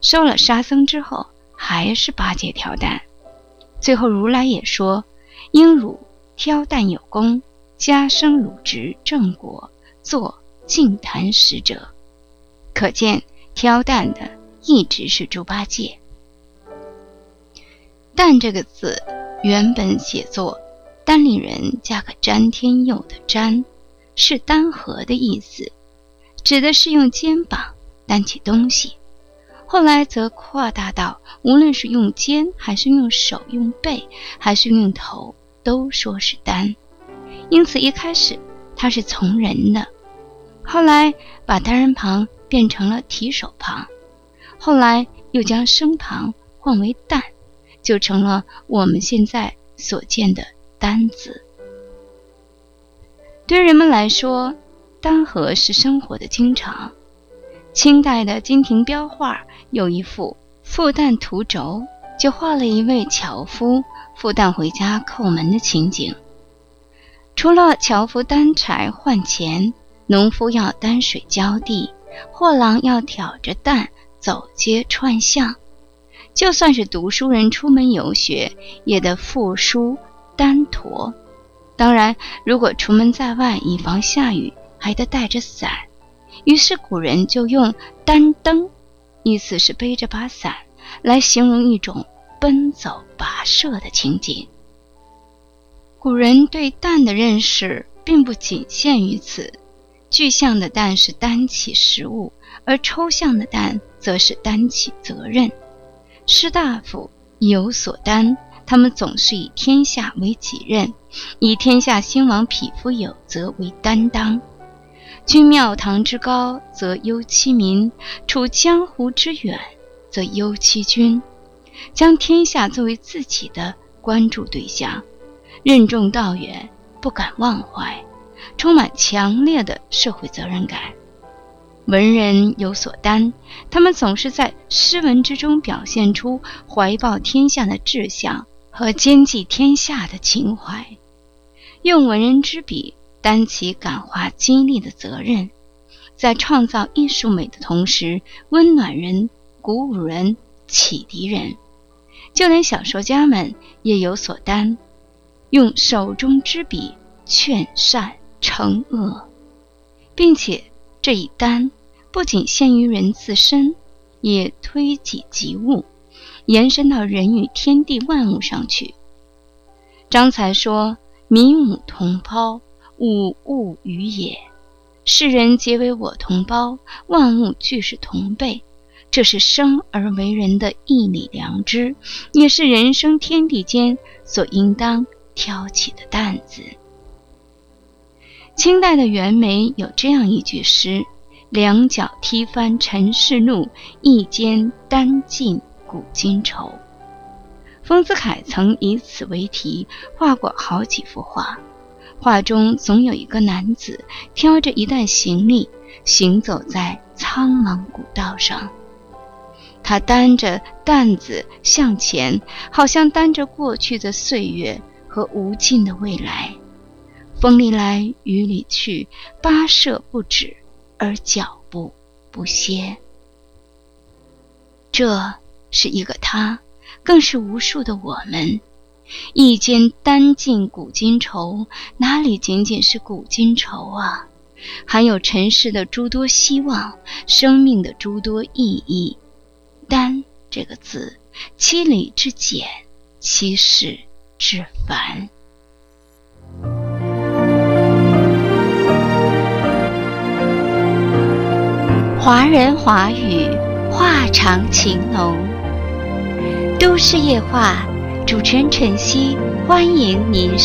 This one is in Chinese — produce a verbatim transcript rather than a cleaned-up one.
收了沙僧之后还是八戒挑担。最后如来也说，因汝挑担有功，加升汝职正果，做净坛使者。可见挑担的一直是猪八戒。担这个字原本写作单立人加个詹天佑的詹，是单合的意思，指的是用肩膀担起东西。后来则扩大到无论是用肩还是用手用背还是用头都说是担。因此一开始它是从人的，后来把单人旁变成了提手旁，后来又将身旁换为担，就成了我们现在所见的担字。对人们来说，单合是生活的经常。清代的金庭标画有一幅负担图轴，就画了一位樵夫负担回家叩门的情景。除了樵夫担柴换钱，农夫要担水浇地，货郎要挑着担走街串巷，就算是读书人出门游学，也得负书担驮。当然，如果出门在外以防下雨，还得带着伞。于是古人就用担登，意思是背着把伞，来形容一种奔走跋涉的情景。古人对担的认识并不仅限于此，具象的担是担起食物，而抽象的担则是担起责任。士大夫有所担，他们总是以天下为己任，以天下兴亡匹夫有责为担当。居庙堂之高，则忧其民；处江湖之远，则忧其君。将天下作为自己的关注对象，任重道远，不敢忘怀，充满强烈的社会责任感。文人有所担，他们总是在诗文之中表现出怀抱天下的志向和兼济天下的情怀，用文人之笔担起感化激励的责任，在创造艺术美的同时，温暖人，鼓舞人，启迪人。就连小说家们也有所担，用手中之笔劝善惩恶，并且这一担不仅限于人自身，也推己及物，延伸到人与天地万物上去。张才说，民吾同胞，吾物与也，世人皆为我同胞，万物俱是同辈。这是生而为人的义理良知，也是人生天地间所应当挑起的担子。清代的袁枚有这样一句诗：两脚踢翻尘世怒，一肩担尽古今愁。丰子恺曾以此为题画过好几幅画，画中总有一个男子挑着一担行李，行走在苍茫古道上。他担着担子向前，好像担着过去的岁月和无尽的未来。风里来雨里去，跋涉不止，而脚步不歇。这是一个他，更是无数的我们。一肩担尽古今愁，哪里仅仅是古今愁啊，还有尘世的诸多希望，生命的诸多意义。担这个字，其理之简，其事之繁。华人华语，话长情浓。都市夜话，主持人晨曦，欢迎您